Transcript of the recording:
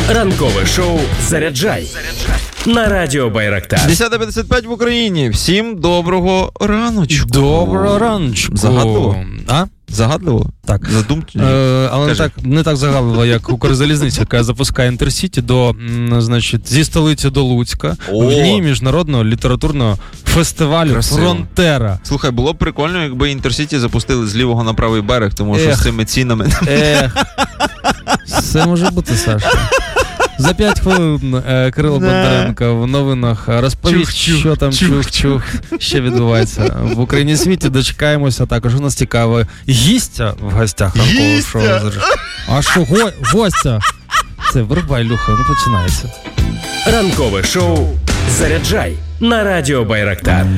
Ранкове шоу «Заряджай» на радіо Байрактар. 10:55 в Україні. Всім доброго раночку. Доброго раночку. Загадливо? А? Загадливо? Так. Задумчиво? Але не так загадливо, як Укрзалізниця, яка запускає Інтерсіті зі столиці до Луцька в дні міжнародного літературного фестивалю Красиво. «Фронтера». Слухай, було б прикольно, якби Інтерсіті запустили з лівого на правий берег, тому що з цими цінами... Все може бути, Саша. За 5 хвилин Кирило Бондаренко в новинах розповість, що там чух-чух ще відбувається в Україні і світі. Дочекаємося. Також у нас цікавий гістя в гостях ранкового шоу. А що, гостя? Це вирубай, Люха, ну починається. Ранкове шоу «Заряджай» на радіо Байрактар.